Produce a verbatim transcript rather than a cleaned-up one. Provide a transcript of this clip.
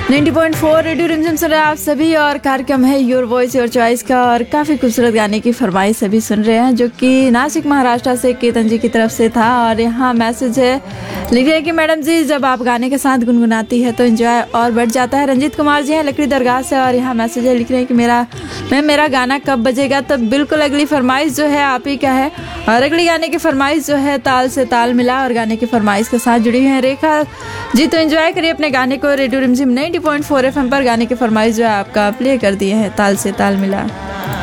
नब्बे पॉइंट चार रेडियो रिमझिम सुन रहे हैं आप सभी और कार्यक्रम है योर वॉइस योर चॉइस का। और काफ़ी खूबसूरत गाने की फरमाइश सभी सुन रहे हैं जो कि नासिक महाराष्ट्र से केतन जी की तरफ से था। और यहाँ मैसेज है, लिख रहे हैं कि मैडम जी जब आप गाने के साथ गुनगुनाती है तो एंजॉय और बढ़ जाता है। रंजीत कुमार जी हैं लकड़ी दरगाह से। और यहाँ मैसेज है, लिख रहे हैं कि मेरा मैम मेरा गाना कब बजेगा। तो बिल्कुल अगली फरमाइश जो है आप ही का है। और अगली गाने की फरमाइश जो है ताल से ताल मिला और गाने की फरमाइश के साथ जुड़ी हुई है रेखा जी। तो एंजॉय करिए अपने गाने को। रेडियो रिमझिम नब्बे पॉइंट चार एफएम पर गाने की फरमाइश जो है आपका प्ले कर दिए हैं ताल से ताल मिला।